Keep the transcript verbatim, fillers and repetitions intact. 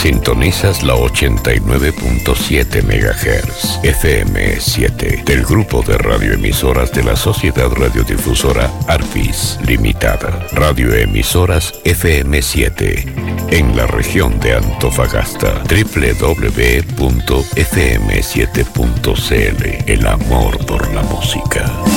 Sintonizas la ochenta y nueve punto siete megahertz, F M siete, del grupo de radioemisoras de la Sociedad Radiodifusora Arfis Limitada. Radioemisoras F M siete, en la región de Antofagasta. doble u doble u doble u punto f m siete punto c l. El amor por la música.